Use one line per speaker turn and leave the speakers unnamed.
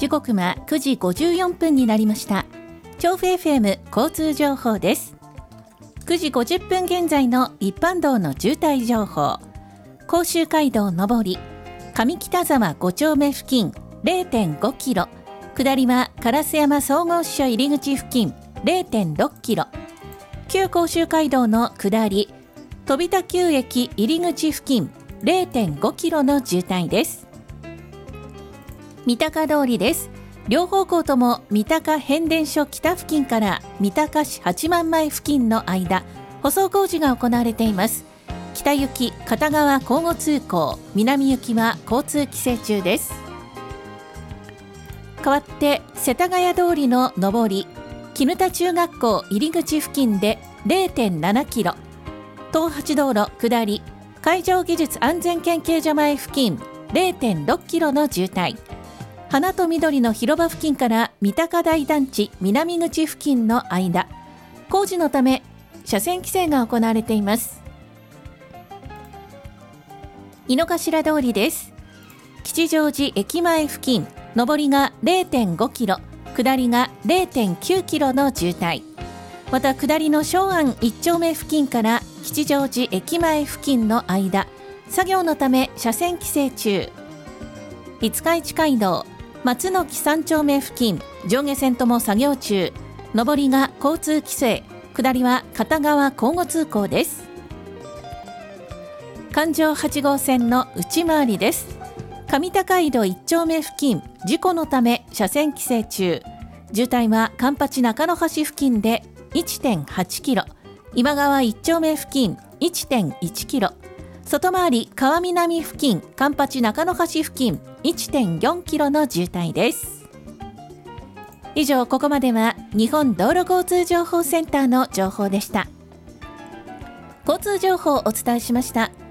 時刻は9時54分になりました。調布 FM 交通情報です。9時50分現在の一般道の渋滞情報。甲州街道上り上北沢5丁目付近 0.5 キロ、下りは烏山総合支所入り口付近 0.6 キロ、旧甲州街道の下り飛田旧駅入り口付近 0.5 キロの渋滞です。三鷹通りです。両方向とも三鷹変電所北付近から三鷹市八幡前付近の間、舗装工事が行われています。北行き片側交互通行、南行きは交通規制中です。代わって世田谷通りの上り絹田中学校入り口付近で 0.7 キロ、東八道路下り海上技術安全研究所前付近 0.6 キロの渋滞、花と緑の広場付近から三鷹台団地南口付近の間、工事のため車線規制が行われています。井の頭通りです。吉祥寺駅前付近上りが 0.5 キロ、下りが 0.9 キロの渋滞、また下りの松安1丁目付近から吉祥寺駅前付近の間、作業のため車線規制中。五日市街道松の木3丁目付近上下線とも作業中、上りが交通規制、下りは片側交互通行です。環状8号線の内回りです。上高井戸1丁目付近事故のため車線規制中、渋滞は環八中野橋付近で 1.8 キロ、今川1丁目付近 1.1 キロ、外回り川南付近環八中野橋付近 1.4 キロの渋滞です。以上、ここまでは日本道路交通情報センターの情報でした。交通情報をお伝えしました。